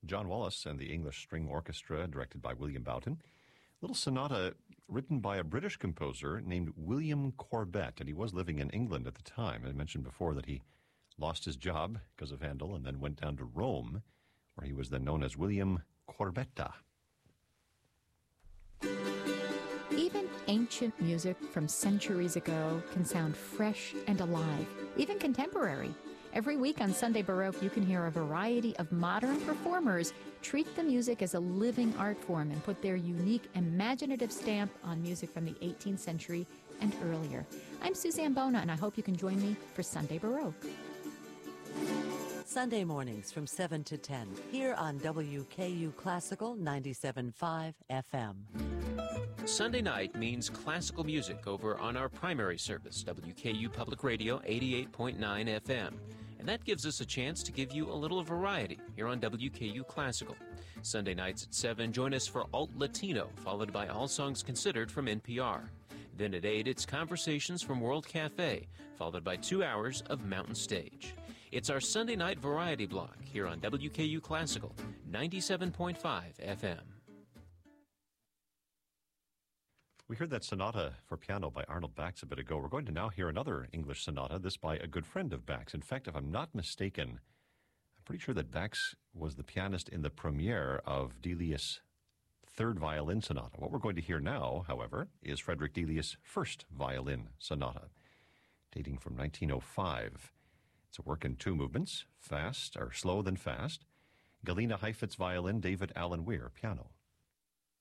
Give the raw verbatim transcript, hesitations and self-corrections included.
John Wallis and the English String Orchestra, directed by William Boughton. Little sonata written by a British composer named William Corbett, and he was living in England at the time. I mentioned before that he lost his job because of Handel and then went down to Rome, where he was then known as William Corbetta. Even ancient music from centuries ago can sound fresh and alive, even contemporary. Every week on Sunday Baroque, you can hear a variety of modern performers treat the music as a living art form and put their unique, imaginative stamp on music from the eighteenth century and earlier. I'm Suzanne Bona, and I hope you can join me for Sunday Baroque. Sunday mornings from seven to ten, here on W K U Classical ninety-seven point five F M. Sunday night means classical music over on our primary service, W K U Public Radio eighty-eight point nine F M. And that gives us a chance to give you a little variety here on W K U Classical. Sunday nights at seven, join us for Alt Latino, followed by All Songs Considered from N P R. Then at eight, it's Conversations from World Cafe, followed by two hours of Mountain Stage. It's our Sunday night variety block here on W K U Classical ninety-seven point five F M. We heard that sonata for piano by Arnold Bax a bit ago. We're going to now hear another English sonata, this by a good friend of Bax. In fact, if I'm not mistaken, I'm pretty sure that Bax was the pianist in the premiere of Delius' third violin sonata. What we're going to hear now, however, is Frederick Delius' first violin sonata, dating from nineteen oh five. It's a work in two movements, fast, or slow then fast. Galina Heifetz violin, David Allen Weir piano.